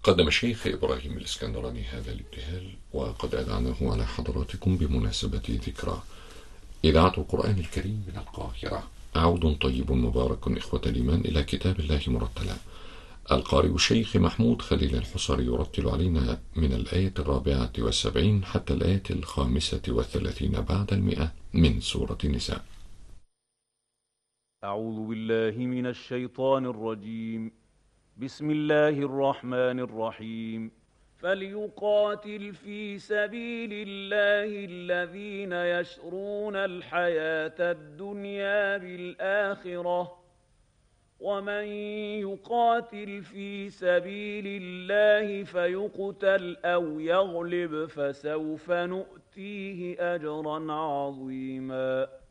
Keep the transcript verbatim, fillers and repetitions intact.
قدم الشيخ إبراهيم الإسكندراني هذا الابتهال وقد أذعناه على حضراتكم بمناسبة ذكرى إذاعة القرآن الكريم من القاهرة. عود طيب مبارك إخوة الإيمان إلى كتاب الله مرتلا. القارئ الشيخ محمود خليل الحصري يرتل علينا من الآية الرابعة والسبعين حتى الآية الخامسة والثلاثين بعد المئة من سورة النساء. أعوذ بالله من الشيطان الرجيم. بسم الله الرحمن الرحيم. فليقاتل في سبيل الله الذين يشرون الحياة الدنيا بالآخرة، ومن يقاتل في سبيل الله فيقتل أو يغلب فسوف نؤتيه أجرا عظيما.